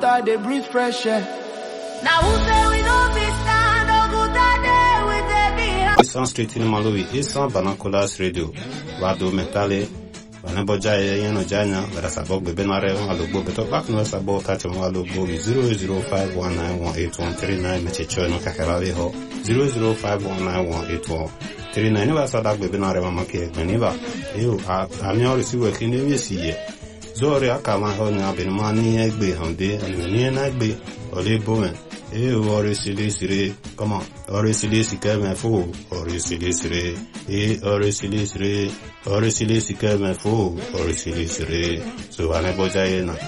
water, they breathe fresh air. Now who say we no be stand or good day with the beer? Sound straight in Malawi, Isan Banacolas Radio, Vado Metale, Vanaboja, Yano Jana, Verasabog, Benare, Alubo, but back no Sabo, Tachamalu, 0051918139, Mechichono Kakaraviho, 0051918139, never saw that Benare Mamake, Maniva, you are your receiver, can you see it? Zori Akama Hona, Benmani, Egbe, Honde, and the night be, Ole Bowen. Ori Silisre, come on, Ori Silisi Kerman Fool, Ori Silisre, Ori Silisre, Ori Silisi Kerman Fool, Ori Silisre, so Anabojayana.